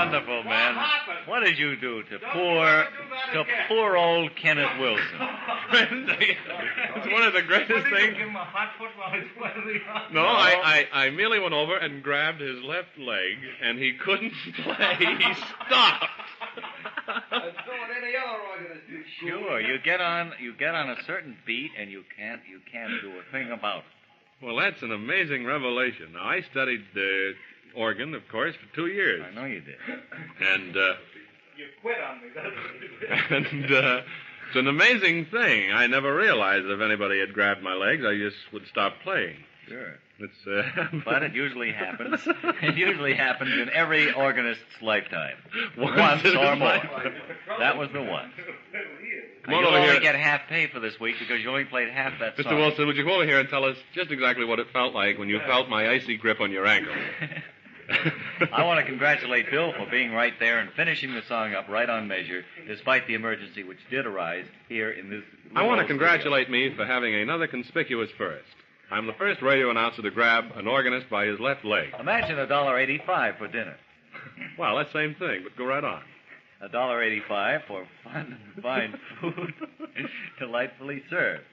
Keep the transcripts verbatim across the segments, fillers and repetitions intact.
wonderful, man. What did you do to poor, to poor old Kenneth Wilson? It's one of the greatest things. Give him a hot foot while he's playing. No, I, I, I merely went over and grabbed his left leg, and he couldn't play. He stopped. Sure, you get on, you get on a certain beat, and you can't, you can't do a thing about it. Well, that's an amazing revelation. Now, I studied uh, organ, of course, for two years. I know you did. And, uh... You quit on me, that's what you did. And, uh... it's an amazing thing. I never realized if anybody had grabbed my legs, I just would stop playing. Sure. It's, uh... But it usually happens. It usually happens in every organist's lifetime. Once, Once in or his more. life. That was the one. Come And on you over only here. get half pay for this week because you only played half that Mister song. Wilson, would you come over here and tell us just exactly what it felt like when you felt my icy grip on your ankle? I want to congratulate Bill for being right there and finishing the song up right on measure, despite the emergency which did arise here in this... I want to little congratulate me for having another conspicuous first. I'm the first radio announcer to grab an organist by his left leg. studio. Imagine a dollar eighty-five for dinner. Well, that's the same thing, but go right on. A dollar eighty-five for fun, fine food, delightfully served.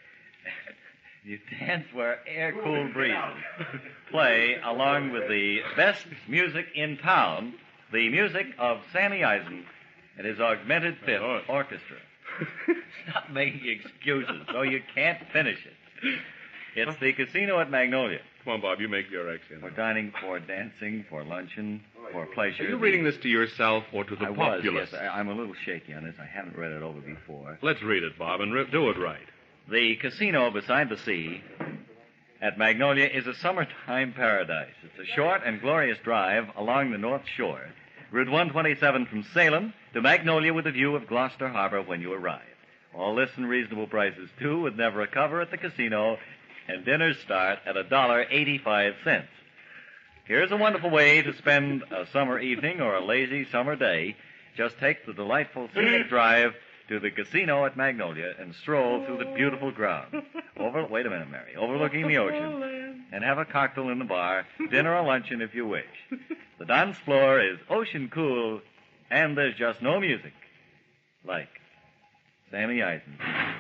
You dance where air-cooled breezes play along with the best music in town, the music of Sammy Eisen and his Augmented Fifth Oh. Orchestra. Stop making excuses so you can't finish it. It's the casino at Magnolia. Come on, Bob, you make your accent. For dining, for dancing, for luncheon, for pleasure. Are you reading this to yourself or to the I populace? was, yes. I, I'm a little shaky on this. I haven't read it over before. Let's read it, Bob, and re- do it right. The casino beside the sea at Magnolia is a summertime paradise. It's a short and glorious drive along the North Shore, Route one twenty-seven from Salem to Magnolia with a view of Gloucester Harbor when you arrive. All this and reasonable prices, too, with never a cover at the casino, and dinners start at a dollar eighty-five cents. Here's a wonderful way to spend a summer evening or a lazy summer day. Just take the delightful scenic drive to the casino at Magnolia and stroll through the beautiful grounds. Over, wait a minute, Mary. Overlooking the ocean. And have a cocktail in the bar, dinner or luncheon if you wish. The dance floor is ocean cool, and there's just no music like Sammy Eisen.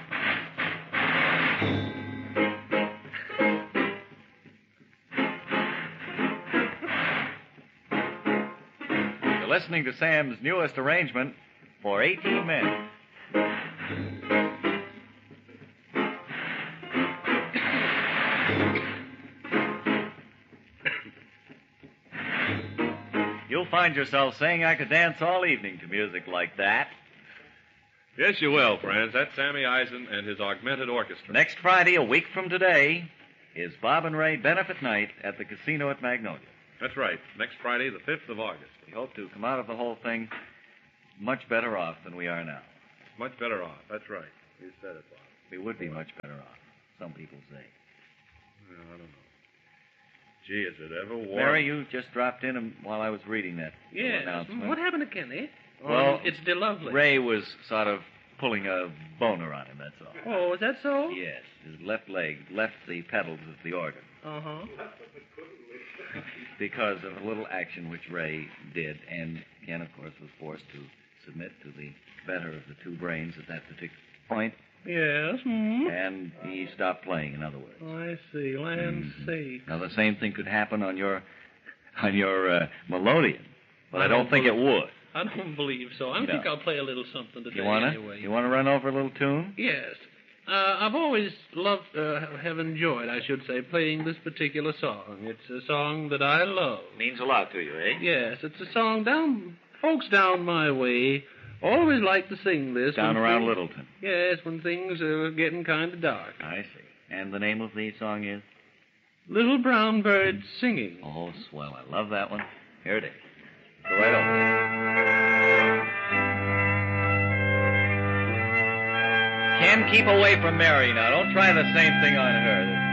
You're listening to Sam's newest arrangement for eighteen men. You'll find yourself saying I could dance all evening to music like that. Yes, you will, friends. That's Sammy Eisen and his Augmented Orchestra. Next Friday, a week from today, is Bob and Ray benefit night at the casino at Magnolia. That's right. Next Friday, the fifth of August. We hope to come out of the whole thing much better off than we are now. Much better off. That's right. You said it, Bob. We would be much better off, some people say. Well, I don't know. Gee, is it ever warm? Mary, you just dropped in while I was reading that Yes. announcement. What happened to Kenny? Well, Um, it's still lovely. Ray was sort of pulling a boner on him, that's all. Oh, is that so? Yes, his left leg left the pedals of the organ Uh-huh. because of a little action which Ray did, and Ken, of course, was forced to submit to the better of the two brains at that particular point, Yes. Hmm. and he stopped playing, in other words. I see. Land's Mhm. sake. Now, the same thing could happen on your on your uh, melodeon, but I, I don't don't think it believe- would. I don't believe so. I No. think I'll play a little something today You wanna? anyway. You wanna run over a little tune? Yes. Uh, I've always loved, uh, have enjoyed, I should say, playing this particular song. It's a song that I love. Means a lot to you, eh? Yes, it's a song down, folks down my way always like to sing this. Down when around things- Littleton. Yes, when things are getting kind of dark. I see. And the name of the song is? Little Brown Bird Singing. Oh, swell. I love that one. Here it is. Go right over. Ken, keep away from Mary now. Don't try the same thing on her.